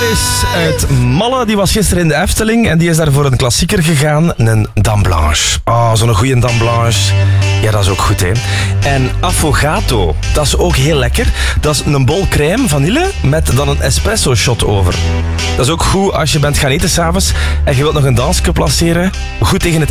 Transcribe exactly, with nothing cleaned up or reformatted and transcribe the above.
Alice uit Malle, die was gisteren in de Efteling en die is daar voor een klassieker gegaan, een Dame Blanche. Oh, zo'n goede Dame Blanche. Ja, dat is ook goed, hè. En affogato, dat is ook heel lekker. Dat is een bol crème vanille met dan een espresso shot over. Dat is ook goed als je bent gaan eten s'avonds en je wilt nog een dansje placeren. Goed tegen het